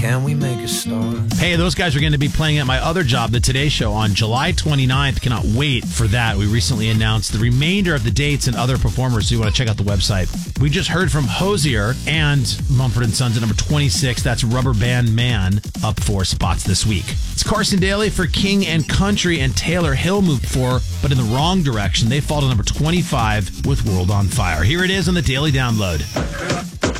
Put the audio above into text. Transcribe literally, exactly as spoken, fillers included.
Can we make a start? Hey, those guys are going to be playing at my other job, The Today Show, on July twenty-ninth. Cannot wait for that. We recently announced the remainder of the dates and other performers, so you want to check out the website. We just heard from Hosier and Mumford and Sons at number twenty-six. That's Rubber Band Man, up four spots this week. It's Carson Daly for King and Country, and Taylor Hill moved four, but in the wrong direction. They fall to number twenty-five with World on Fire. Here it is on the Daily Download.